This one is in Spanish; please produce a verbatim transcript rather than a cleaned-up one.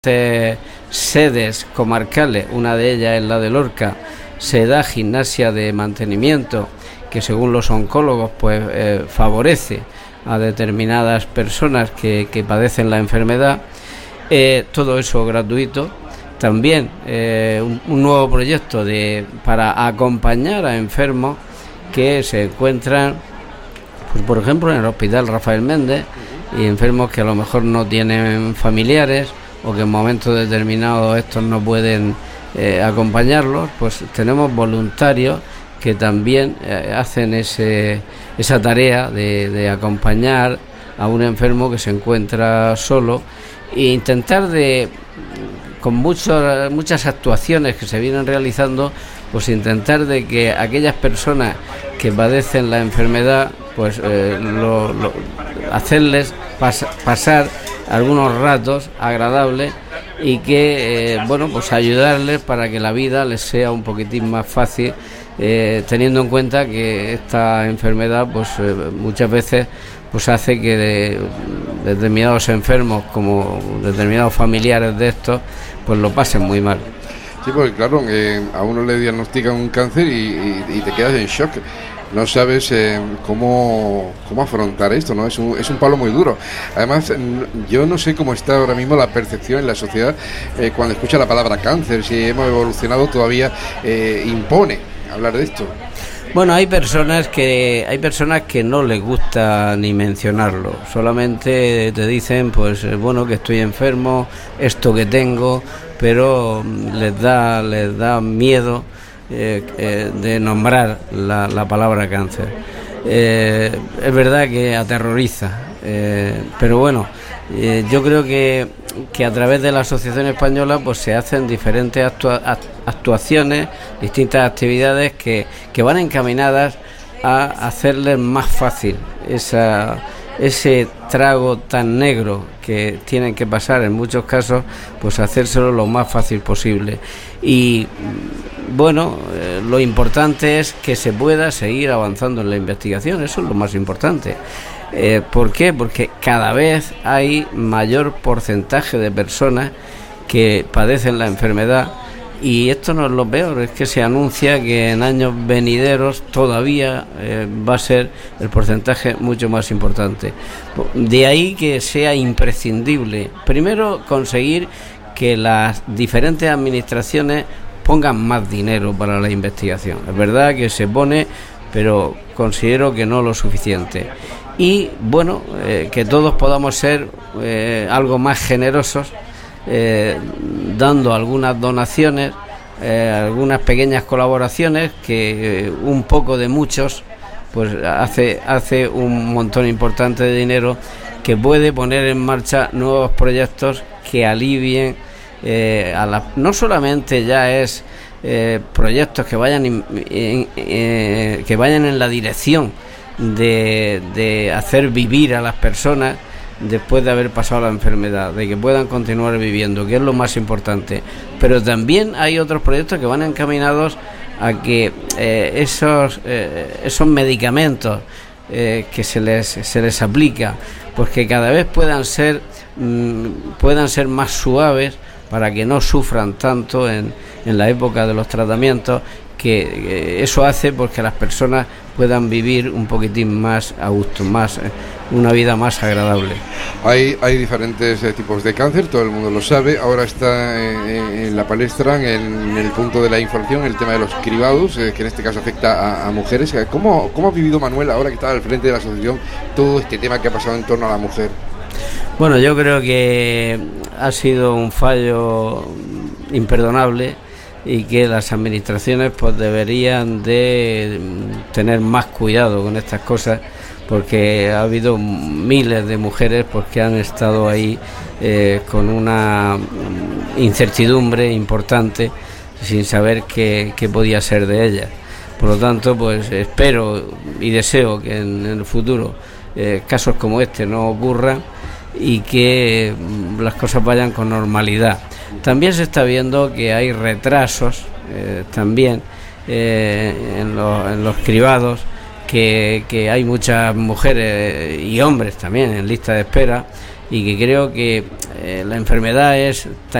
diferentes sedes comarcales, una de ellas es la de Lorca, se da gimnasia de mantenimiento que según los oncólogos pues eh, favorece a determinadas personas que, que padecen la enfermedad, eh, todo eso gratuito. También eh, un, un nuevo proyecto de para acompañar a enfermos que se encuentran, pues, por ejemplo, en el Hospital Rafael Méndez, y enfermos que a lo mejor no tienen familiares o que en momentos determinados estos no pueden eh, acompañarlos. Pues tenemos voluntarios que también eh, hacen ese, esa tarea de, de acompañar a un enfermo que se encuentra solo e intentar de, con muchos, muchas actuaciones que se vienen realizando, pues intentar de que aquellas personas que padecen la enfermedad, pues eh, lo, lo, hacerles pas, pasar algunos ratos agradables y que, eh, bueno, pues ayudarles para que la vida les sea un poquitín más fácil, eh, teniendo en cuenta que esta enfermedad, pues eh, muchas veces, pues hace que de, determinados enfermos, como determinados familiares de estos, pues lo pasen muy mal. Sí, porque claro, eh, a uno le diagnostican un cáncer y, y, y te quedas en shock. No sabes eh, cómo, cómo afrontar esto, ¿no? Es un, es un palo muy duro. Además, yo no sé cómo está ahora mismo la percepción en la sociedad eh, cuando escucha la palabra cáncer, si hemos evolucionado todavía, eh, impone hablar de esto. Bueno, hay personas que hay personas que no les gusta ni mencionarlo, solamente te dicen, pues bueno, que estoy enfermo, esto que tengo, pero les da les da miedo eh, eh, de nombrar la, la palabra cáncer. Eh, es verdad que aterroriza, eh, pero bueno, eh, yo creo que, que a través de la Asociación Española pues se hacen diferentes actua- actuaciones, distintas actividades que, que van encaminadas a hacerles más fácil esa, ese trago tan negro que tienen que pasar en muchos casos, pues hacérselo lo más fácil posible. Y bueno, eh, lo importante es que se pueda seguir avanzando en la investigación, eso es lo más importante. Eh, ¿Por qué? Porque cada vez hay mayor porcentaje de personas que padecen la enfermedad, y esto no es lo peor, es que se anuncia que en años venideros todavía eh, va a ser el porcentaje mucho más importante. De ahí que sea imprescindible, primero, conseguir que las diferentes administraciones pongan más dinero para la investigación. Es verdad que se pone, pero considero que no lo suficiente. Y bueno, eh, que todos podamos ser eh, algo más generosos, eh, dando algunas donaciones, eh, algunas pequeñas colaboraciones, que eh, un poco de muchos pues hace, hace un montón importante de dinero que puede poner en marcha nuevos proyectos que alivien eh, a la, no solamente ya es eh, proyectos que vayan in, in, eh, que vayan en la dirección de, de hacer vivir a las personas después de haber pasado la enfermedad, de que puedan continuar viviendo, que es lo más importante, pero también hay otros proyectos que van encaminados a que eh, esos eh, esos medicamentos eh, que se les se les aplica, pues que cada vez puedan ser mmm, puedan ser más suaves, para que no sufran tanto en, en la época de los tratamientos, que eh, eso hace pues que las personas puedan vivir un poquitín más a gusto, más eh, una vida más agradable. Hay, hay diferentes eh, tipos de cáncer, todo el mundo lo sabe. Ahora está eh, en la palestra, en, en el punto de la información, el tema de los cribados, eh, que en este caso afecta a, a mujeres. ¿Cómo, ¿Cómo ha vivido Manuel, ahora que está al frente de la asociación, todo este tema que ha pasado en torno a la mujer? Bueno, yo creo que ha sido un fallo imperdonable y que las administraciones pues deberían de tener más cuidado con estas cosas, porque ha habido miles de mujeres pues que han estado ahí eh, con una incertidumbre importante, sin saber qué, qué podía ser de ellas. Por lo tanto, pues espero y deseo que en, en el futuro eh, casos como este no ocurran y que las cosas vayan con normalidad. También se está viendo que hay retrasos eh, también eh, en, los, en los cribados, que, que hay muchas mujeres y hombres también en lista de espera, y que creo que eh, la enfermedad es tan